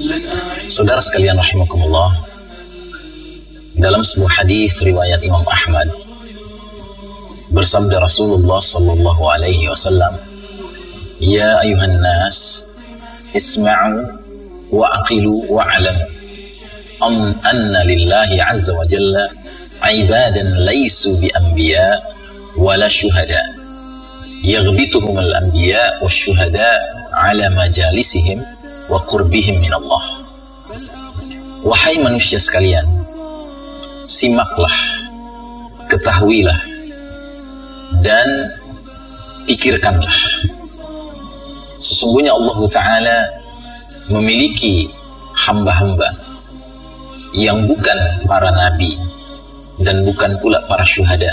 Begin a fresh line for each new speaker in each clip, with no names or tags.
Saudara sekalian rahimakumullah, dalam sebuah hadis riwayat Imam Ahmad, bersabda Rasulullah sallallahu alaihi wasallam, "Ya ayuhan nas, isma'u wa aqilu wa alamu anna lillahi azza wa jalla ibadan laysu bi anbiya wala syuhada yaghbituhum al anbiya wa syuhada ala majalisihim wa qurbihim min Allah." Wahai manusia sekalian, simaklah, ketahuilah, dan pikirkanlah. Sesungguhnya Allah Ta'ala memiliki hamba-hamba yang bukan para nabi dan bukan pula para syuhada.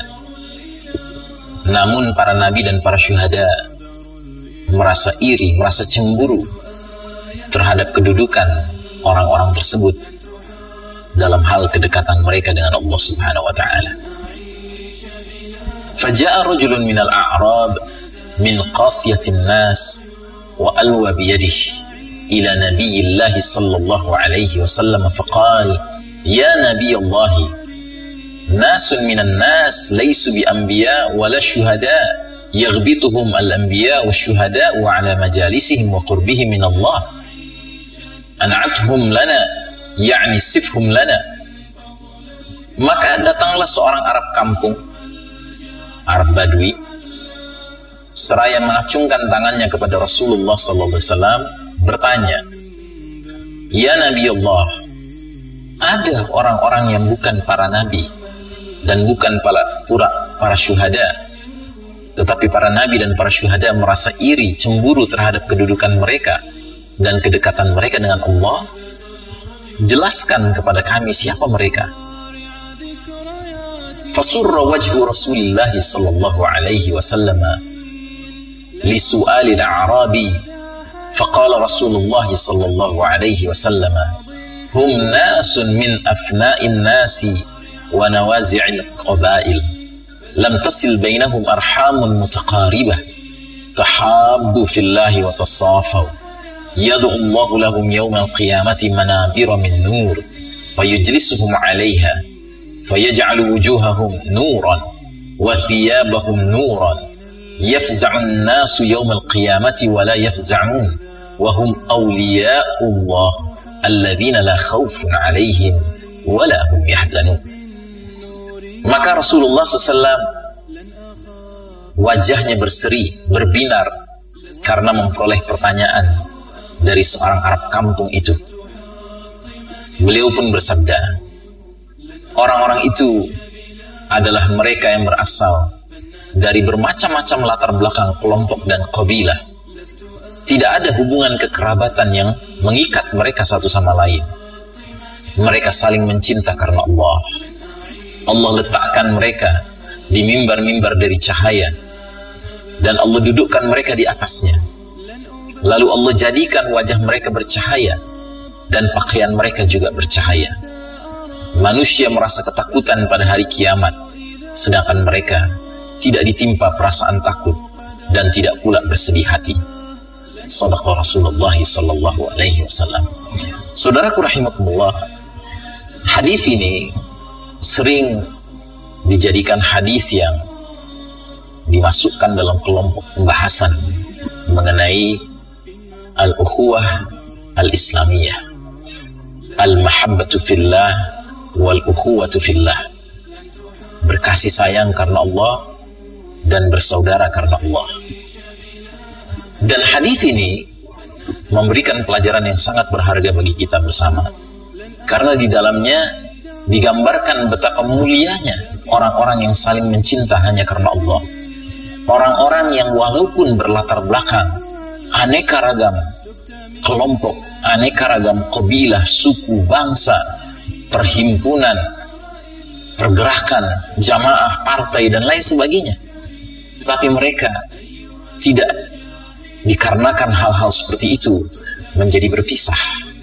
Namun para nabi dan para syuhada merasa iri, merasa cemburu terhadap kedudukan orang-orang tersebut dalam hal kedekatan mereka dengan Allah Subhanahu wa Ta'ala. Faja'a rajulun minal a'rab min qasiyatin nas wa alwa biyadihi ila nabiyillahi sallallahu alaihi wasallam faqal, "Ya nabiyallahi, nasun minan nas laysu bi anbiya wala syuhada yaghbituhum al-anbiya wa syuhada wa ala majalisihim wa qurbihim min Allah. An'athum lana, yakni sifhum lana." Maka datanglah seorang Arab kampung, Arab Badui, seraya mengacungkan tangannya kepada Rasulullah SAW, bertanya, "Ya Nabi Allah, ada orang-orang yang bukan para nabi dan bukan para syuhada, tetapi para nabi dan para syuhada merasa iri, cemburu terhadap kedudukan mereka dan kedekatan mereka dengan Allah. Jelaskan kepada kami siapa mereka." Fasurra wajhu Rasulullah sallallahu alaihi wasallam li su'alil a'rabi faqala Rasulullah sallallahu alaihi wasallam, "Hum nasun min afna'in nasi wa nawazi'il qabail lam tasil bainahum arhamun mutaqaribah tahabbu fillahi wa tasafaw yad'u Allahu lahum yawmal qiyamati manabira min nur wa yujlisuhum 'alayha fayaj'alu wujuhahum nuran wa thiyabahum nuran yafza'u an-nasu yawmal qiyamati wa la yafza'un wa hum awliya'ullah alladhina la khawfun 'alayhim wa la hum yahzanun." Maka Rasulullah SAW wajahnya berseri, berbinar karena memperoleh pertanyaan dari seorang Arab kampung itu. Beliau pun bersabda, orang-orang itu adalah mereka yang berasal dari bermacam-macam latar belakang kelompok dan kabilah. Tidak ada hubungan kekerabatan yang mengikat mereka satu sama lain. Mereka saling mencinta karena Allah. Allah letakkan mereka di mimbar-mimbar dari cahaya, dan Allah dudukkan mereka di atasnya. Lalu Allah jadikan wajah mereka bercahaya dan pakaian mereka juga bercahaya. Manusia merasa ketakutan pada hari kiamat, sedangkan mereka tidak ditimpa perasaan takut dan tidak pula bersedih hati. Shadaqa Rasulullah sallallahu alaihi wasallam. Saudaraku rahimakumullah, hadis ini sering dijadikan hadis yang dimasukkan dalam kelompok pembahasan mengenai al-ukhuwah al-islamiyah, al-mahabbatu fillah wal ukhuwatu fillah, berkasih sayang karena Allah dan bersaudara karena Allah. Dan hadis ini memberikan pelajaran yang sangat berharga bagi kita bersama, karena di dalamnya digambarkan betapa mulianya orang-orang yang saling mencinta hanya karena Allah. Orang-orang yang walaupun berlatar belakang aneka ragam kelompok, aneka ragam kabilah, suku, bangsa, perhimpunan, pergerakan, jamaah, partai, dan lain sebagainya, tetapi mereka tidak dikarenakan hal-hal seperti itu menjadi berpisah.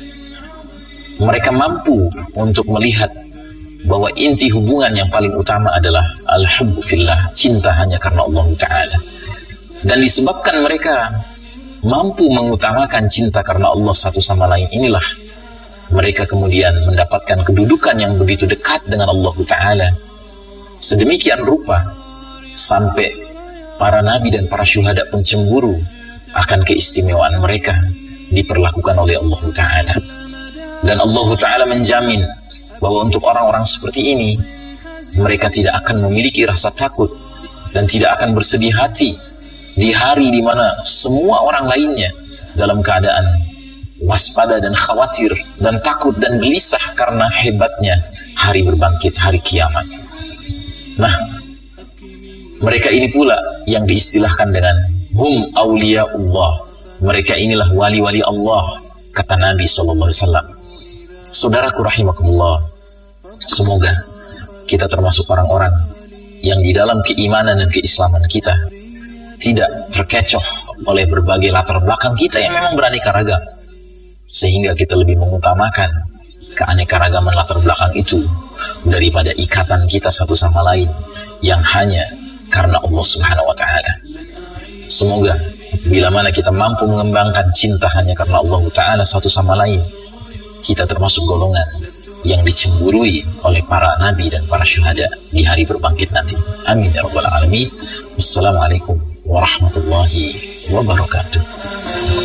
Mereka mampu untuk melihat bahwa inti hubungan yang paling utama adalah al-hubbu fillah, cinta hanya karena Allah Ta'ala. Dan disebabkan mereka mampu mengutamakan cinta karena Allah satu sama lain, inilah mereka kemudian mendapatkan kedudukan yang begitu dekat dengan Allah Ta'ala. Sedemikian rupa sampai para nabi dan para syuhada pun cemburu akan keistimewaan mereka diperlakukan oleh Allah Ta'ala. Dan Allah Ta'ala menjamin bahwa untuk orang-orang seperti ini, mereka tidak akan memiliki rasa takut dan tidak akan bersedih hati di hari di mana semua orang lainnya dalam keadaan waspada dan khawatir dan takut dan gelisah karena hebatnya hari berbangkit, hari kiamat. Nah, mereka ini pula yang diistilahkan dengan hum awliyaullah. Mereka inilah wali-wali Allah, kata Nabi SAW. Saudaraku rahimakumullah, semoga kita termasuk orang-orang yang di dalam keimanan dan keislaman kita tidak terkecoh oleh berbagai latar belakang kita yang memang beraneka ragam, sehingga kita lebih mengutamakan keanekaragaman latar belakang itu daripada ikatan kita satu sama lain yang hanya karena Allah Subhanahu wa Ta'ala. Semoga bila mana kita mampu mengembangkan cinta hanya karena Allah Ta'ala satu sama lain, kita termasuk golongan yang dicemburui oleh para nabi dan para syuhada di hari berbangkit nanti. Amin ya rabbal alamin. Wassalamualaikum warahmatullahi wabarakatuh.